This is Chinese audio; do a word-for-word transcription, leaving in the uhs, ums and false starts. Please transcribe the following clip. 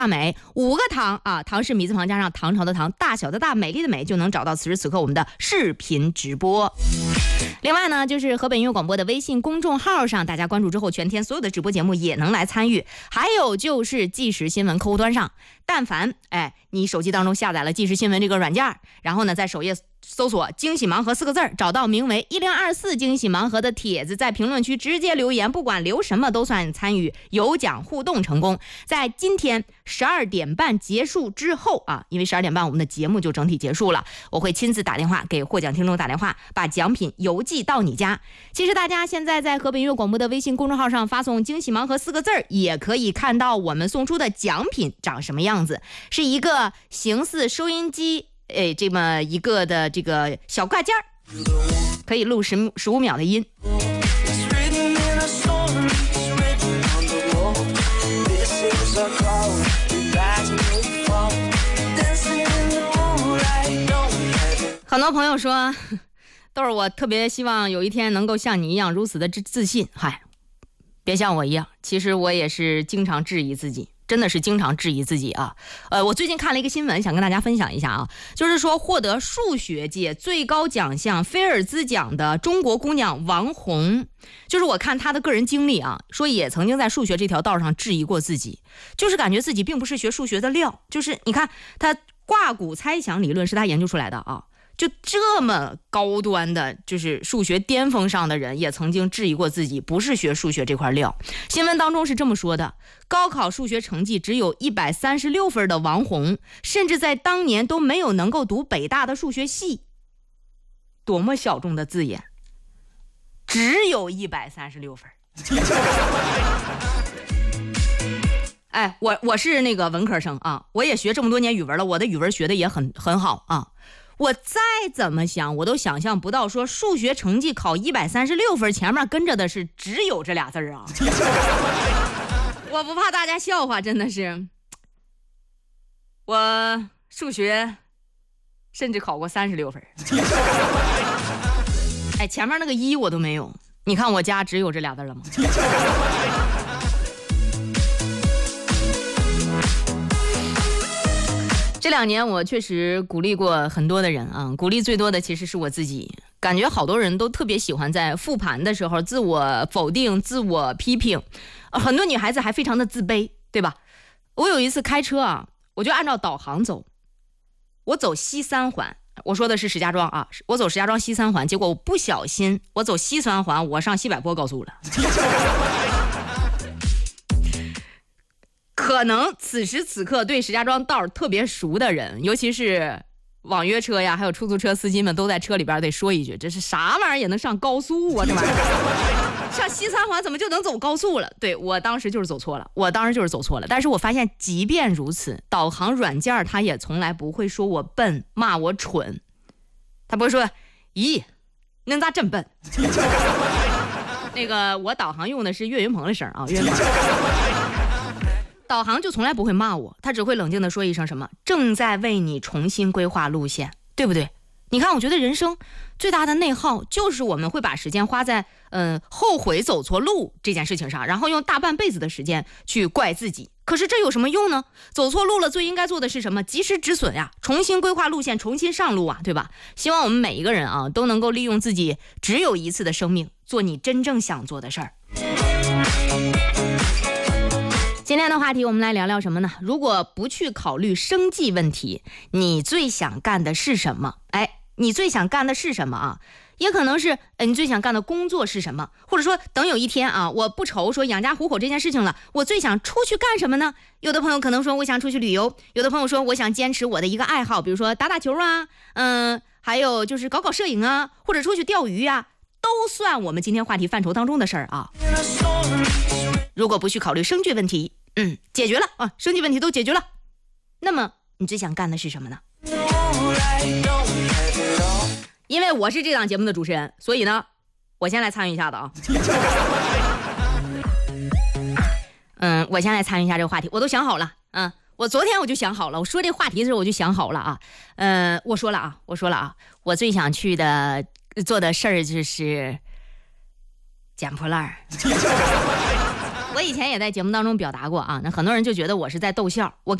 大美五个糖啊，糖是米字旁加上唐朝的唐，大小的大，美丽的美，就能找到此时此刻我们的视频直播。另外呢，就是河北音乐广播的微信公众号上，大家关注之后，全天所有的直播节目也能来参与。还有就是即时新闻客户端上，但凡哎你手机当中下载了即时新闻这个软件，然后呢在首页搜索惊喜盲盒四个字，找到名为一零二四惊喜盲盒的帖子，在评论区直接留言，不管留什么都算参与有奖互动成功。在今天十二点半结束之后啊，因为十二点半我们的节目就整体结束了，我会亲自打电话给获奖听众打电话，把奖品邮寄到你家。其实大家现在在河北音乐广播的微信公众号上发送惊喜盲盒四个字，也可以看到我们送出的奖品长什么样子，是一个形似收音机哎，这么一个的这个小挂件，可以录十十五秒的音。很多朋友说，豆儿，我特别希望有一天能够像你一样如此的自信。嗨，别像我一样，其实我也是经常质疑自己。真的是经常质疑自己啊，呃，我最近看了一个新闻，想跟大家分享一下啊，就是说获得数学界最高奖项菲尔兹奖的中国姑娘王红，就是我看她的个人经历啊，说也曾经在数学这条道上质疑过自己，就是感觉自己并不是学数学的料，就是你看她卦骨猜想理论是她研究出来的啊。就这么高端的，就是数学巅峰上的人，也曾经质疑过自己不是学数学这块料。新闻当中是这么说的：高考数学成绩只有一百三十六分的王红，甚至在当年都没有能够读北大的数学系。多么小众的字眼，只有一百三十六分。哎，我我是那个文科生啊，我也学这么多年语文了，我的语文学的也很很好啊。我再怎么想，我都想象不到，说数学成绩考一百三十六分，前面跟着的是只有这俩字啊！我不怕大家笑话，真的是，我数学甚至考过三十六分。哎，前面那个一我都没有，你看我家只有这俩字了吗？这两年我确实鼓励过很多的人啊，鼓励最多的其实是我自己。感觉好多人都特别喜欢在复盘的时候自我否定、自我批评，很多女孩子还非常的自卑，对吧？我有一次开车啊，我就按照导航走，我走西三环，我说的是石家庄啊，我走石家庄西三环，结果我不小心我走西三环，我上西柏坡高速了。可能此时此刻对石家庄道特别熟的人，尤其是网约车呀还有出租车司机们，都在车里边得说一句，这是啥玩意儿也能上高速啊，这玩意儿上西三环怎么就能走高速了？对，我当时就是走错了，我当时就是走错了。但是我发现即便如此，导航软件它也从来不会说我笨骂我蠢，他不会说咦恁咋真笨。那个我导航用的是岳云鹏的声啊，岳云鹏导航就从来不会骂我，他只会冷静地说一声什么正在为你重新规划路线，对不对？你看，我觉得人生最大的内耗就是我们会把时间花在嗯、呃、后悔走错路这件事情上，然后用大半辈子的时间去怪自己。可是这有什么用呢？走错路了，最应该做的是什么？及时止损呀，重新规划路线，重新上路啊，对吧？希望我们每一个人啊都能够利用自己只有一次的生命，做你真正想做的事儿。今天的话题我们来聊聊什么呢？如果不去考虑生计问题，你最想干的是什么？哎，你最想干的是什么啊？也可能是呃你最想干的工作是什么？或者说等有一天啊，我不愁说养家糊口这件事情了，我最想出去干什么呢？有的朋友可能说我想出去旅游，有的朋友说我想坚持我的一个爱好，比如说打打球啊，嗯，还有就是搞搞摄影啊，或者出去钓鱼啊，都算我们今天话题范畴当中的事儿啊。如果不去考虑生计问题，嗯，解决了啊，生计问题都解决了，那么你最想干的是什么呢？因为我是这档节目的主持人，所以呢，我先来参与一下的啊。嗯，我先来参与一下这个话题，我都想好了，嗯，我昨天我就想好了，我说这话题的时候我就想好了啊，呃，我说了啊，我说了啊，我最想去的做的事儿就是捡破烂儿。 我以前也在节目当中表达过啊，那很多人就觉得我是在逗笑，我